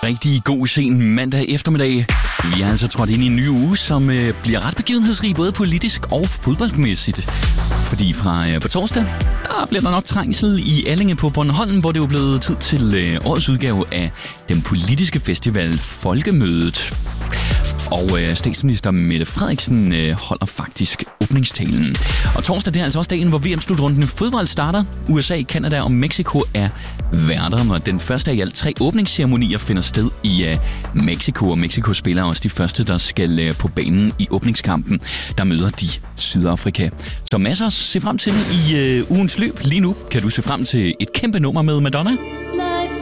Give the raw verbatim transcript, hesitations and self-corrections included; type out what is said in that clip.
rigtig god sen mandag eftermiddag. Vi er altså trådt ind i en ny uge, som øh, bliver ret begivenhedsrig, både politisk og fodboldmæssigt. Fordi fra øh, på torsdag, der bliver der nok trængsel i Allinge på Bornholm, hvor det er blevet tid til øh, årets udgave af den politiske festival Folkemødet. Og øh, statsminister Mette Frederiksen øh, holder faktisk åbningstalen. Og torsdag, det er altså også dagen, hvor V M-slutrunden i fodbold starter. U S A, Canada og Mexico er værter, og den første af i alt tre åbningsceremonier finder sted i øh, Mexico. Og Mexico spiller også de første, der skal øh, på banen i åbningskampen. Der møder de Sydafrika. Så masser at se frem til i øh, ugens løb. Lige nu kan du se frem til et kæmpe nummer med Madonna.